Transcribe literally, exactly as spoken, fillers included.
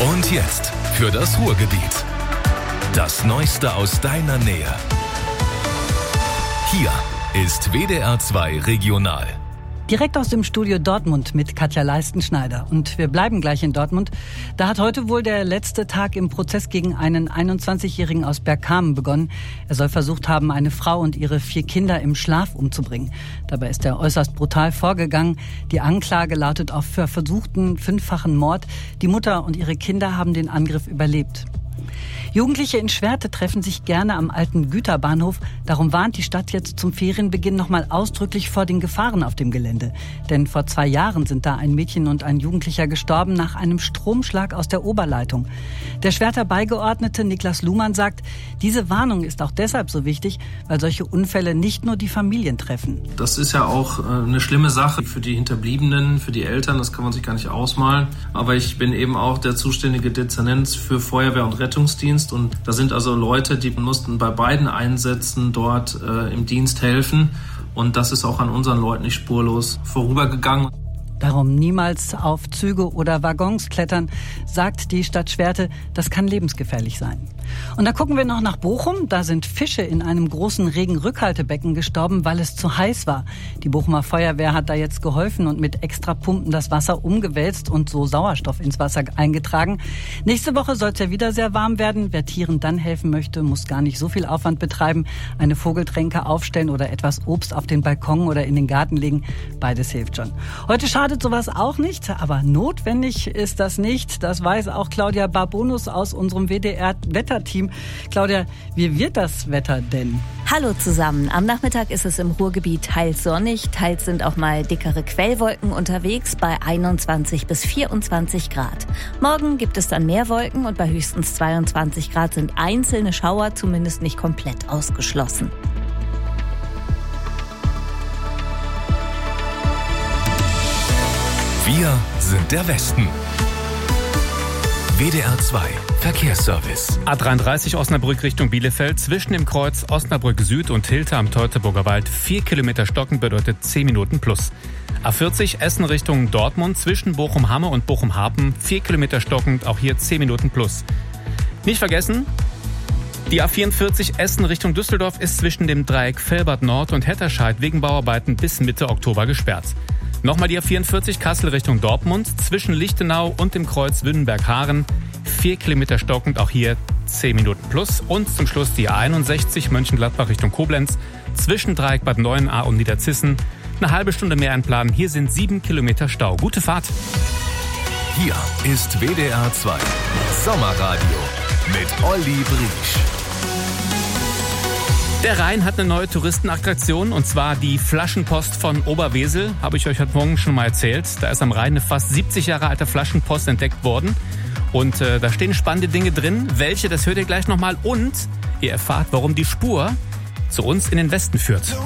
Und jetzt für das Ruhrgebiet. Das Neueste aus deiner Nähe. Hier ist W D R zwei Regional. Direkt aus dem Studio Dortmund mit Katja Leistenschneider. Und wir bleiben gleich in Dortmund. Da hat heute wohl der letzte Tag im Prozess gegen einen einundzwanzigjährigen aus Bergkamen begonnen. Er soll versucht haben, eine Frau und ihre vier Kinder im Schlaf umzubringen. Dabei ist er äußerst brutal vorgegangen. Die Anklage lautet auf versuchten fünffachen Mord. Die Mutter und ihre Kinder haben den Angriff überlebt. Jugendliche in Schwerte treffen sich gerne am alten Güterbahnhof. Darum warnt die Stadt jetzt zum Ferienbeginn nochmal ausdrücklich vor den Gefahren auf dem Gelände. Denn vor zwei Jahren sind da ein Mädchen und ein Jugendlicher gestorben nach einem Stromschlag aus der Oberleitung. Der Schwerter Beigeordnete Niklas Luhmann sagt, diese Warnung ist auch deshalb so wichtig, weil solche Unfälle nicht nur die Familien treffen. Das ist ja auch eine schlimme Sache für die Hinterbliebenen, für die Eltern, das kann man sich gar nicht ausmalen. Aber ich bin eben auch der zuständige Dezernent für Feuerwehr und Rettungsdienst. Und da sind also Leute, die mussten bei beiden Einsätzen dort äh, im Dienst helfen. Und das ist auch an unseren Leuten nicht spurlos vorübergegangen. Darum niemals auf Züge oder Waggons klettern, sagt die Stadt Schwerte. Das kann lebensgefährlich sein. Und da gucken wir noch nach Bochum. Da sind Fische in einem großen Regenrückhaltebecken gestorben, weil es zu heiß war. Die Bochumer Feuerwehr hat da jetzt geholfen und mit Extrapumpen das Wasser umgewälzt und so Sauerstoff ins Wasser eingetragen. Nächste Woche soll es ja wieder sehr warm werden. Wer Tieren dann helfen möchte, muss gar nicht so viel Aufwand betreiben. Eine Vogeltränke aufstellen oder etwas Obst auf den Balkon oder in den Garten legen. Beides hilft schon. Heute schadet sowas auch nicht, aber notwendig ist das nicht. Das weiß auch Claudia Barbonus aus unserem W D R-Wetterteam. Claudia, wie wird das Wetter denn? Hallo zusammen. Am Nachmittag ist es im Ruhrgebiet teils sonnig, teils sind auch mal dickere Quellwolken unterwegs bei einundzwanzig bis vierundzwanzig Grad. Morgen gibt es dann mehr Wolken und bei höchstens zweiundzwanzig Grad sind einzelne Schauer zumindest nicht komplett ausgeschlossen. Wir sind der Westen. W D R zwei Verkehrsservice. A dreiunddreißig Osnabrück Richtung Bielefeld. Zwischen dem Kreuz Osnabrück Süd und Hilter am Teutoburger Wald. Vier Kilometer stocken bedeutet zehn Minuten plus. A vierzig Essen Richtung Dortmund. Zwischen Bochum-Hamme und Bochum-Harpen. Vier Kilometer stockend, auch hier zehn Minuten plus. Nicht vergessen, die A vierundvierzig Essen Richtung Düsseldorf ist zwischen dem Dreieck Velbert Nord und Hetterscheid wegen Bauarbeiten bis Mitte Oktober gesperrt. Nochmal die A vierundvierzig Kassel Richtung Dortmund, zwischen Lichtenau und dem Kreuz Wünnenberg-Haaren. Vier Kilometer stockend, auch hier zehn Minuten plus. Und zum Schluss die A einundsechzig Mönchengladbach Richtung Koblenz, zwischen Dreieck Bad Neuenahr und Niederzissen. Eine halbe Stunde mehr einplanen, hier sind sieben Kilometer Stau. Gute Fahrt. Hier ist W D R zwei Sommerradio mit Olli Briesch. Der Rhein hat eine neue Touristenattraktion, und zwar die Flaschenpost von Oberwesel. Habe ich euch heute Morgen schon mal erzählt. Da ist am Rhein eine fast siebzig Jahre alte Flaschenpost entdeckt worden. Und äh, da stehen spannende Dinge drin. Welche, das hört ihr gleich nochmal. Und ihr erfahrt, warum die Spur zu uns in den Westen führt.